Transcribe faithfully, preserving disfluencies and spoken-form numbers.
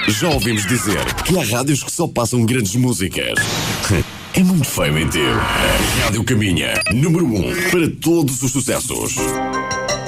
Já ouvimos dizer que há rádios que só passam grandes músicas. É muito feio em teu. A Rádio Caminha, número um para todos os sucessos.